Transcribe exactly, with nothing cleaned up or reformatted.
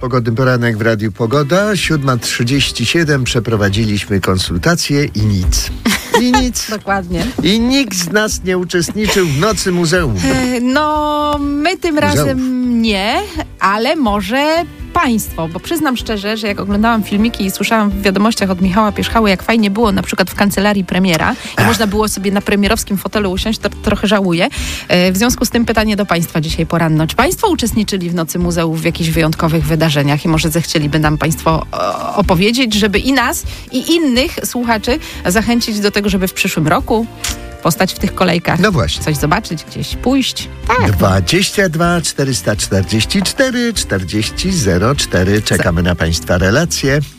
Pogodny poranek w Radiu Pogoda. siódma trzydzieści siedem. Przeprowadziliśmy konsultacje i nic. I nic. Dokładnie. I nikt z nas nie uczestniczył w Nocy Muzeum. E, No, my tym Muzeów. razem nie, ale może państwo, bo przyznam szczerze, że jak oglądałam filmiki i słyszałam w wiadomościach od Michała Pierzchały, jak fajnie było na przykład w kancelarii premiera i Ach. można było sobie na premierowskim fotelu usiąść, to trochę żałuję. E, W związku z tym pytanie do państwa dzisiaj poranno. Czy państwo uczestniczyli w Nocy Muzeów w jakichś wyjątkowych wydarzeniach i może zechcieliby nam państwo o, opowiedzieć, żeby i nas, i innych słuchaczy zachęcić do tego, żeby w przyszłym roku postać w tych kolejkach. No właśnie. Coś zobaczyć, gdzieś pójść. Tak. dwadzieścia dwa czterysta czterdzieści cztery czterdzieści zero cztery. Czekamy na państwa relacje.